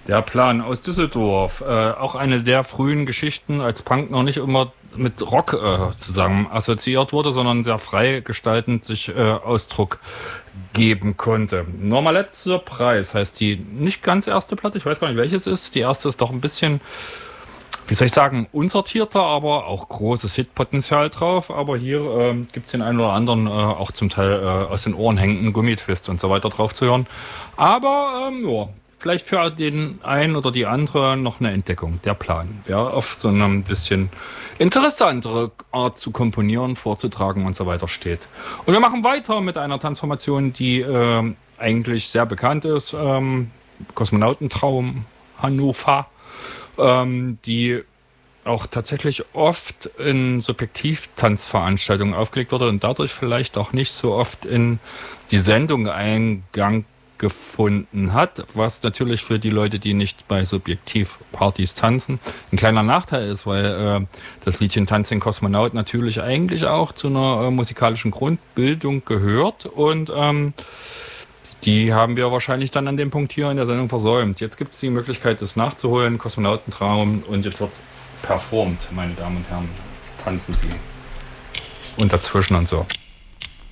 Der Plan aus Düsseldorf. Auch eine der frühen Geschichten, als Punk noch nicht immer mit Rock zusammen assoziiert wurde, sondern sehr frei gestaltend sich Ausdruck geben konnte. Normalette Surprise heißt die nicht ganz erste Platte. Ich weiß gar nicht, welches ist. Die erste ist doch ein bisschen, wie soll ich sagen, unsortierter, aber auch großes Hitpotenzial drauf. Aber hier gibt's den einen oder anderen auch zum Teil aus den Ohren hängenden Gummitwist und so weiter drauf zu hören. Aber ja, vielleicht für den einen oder die andere noch eine Entdeckung. Der Plan wäre auf so einem bisschen interessantere Art zu komponieren, vorzutragen und so weiter steht. Und wir machen weiter mit einer Transformation, die eigentlich sehr bekannt ist. Kosmonautentraum Hannover. Die auch tatsächlich oft in Subjektivtanzveranstaltungen aufgelegt wurde und dadurch vielleicht auch nicht so oft in die Sendung Eingang gefunden hat, was natürlich für die Leute, die nicht bei Subjektivpartys tanzen, ein kleiner Nachteil ist, weil das Liedchen Tanz den Kosmonaut natürlich eigentlich auch zu einer musikalischen Grundbildung gehört und die haben wir wahrscheinlich dann an dem Punkt hier in der Sendung versäumt. Jetzt gibt es die Möglichkeit, das nachzuholen, Kosmonautentraum, und jetzt wird performt, meine Damen und Herren. Tanzen Sie. Und dazwischen und so.